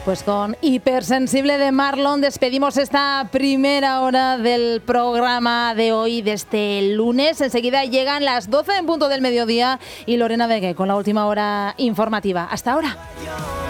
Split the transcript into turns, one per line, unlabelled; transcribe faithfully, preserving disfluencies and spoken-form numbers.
Pues con Hipersensible de Marlon despedimos esta primera hora del programa de hoy, de este lunes. Enseguida llegan las doce en punto del mediodía y Lorena Vegue con la última hora informativa. Hasta ahora.